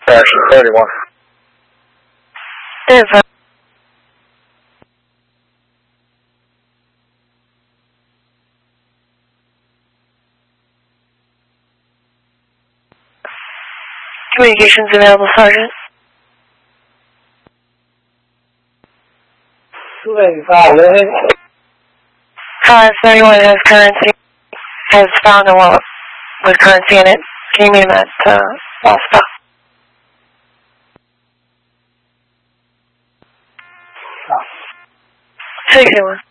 31. Info. Communications available, Sergeant. 531 has found a wallet with currency in it. Can you meet him at Lost Spot? Take one.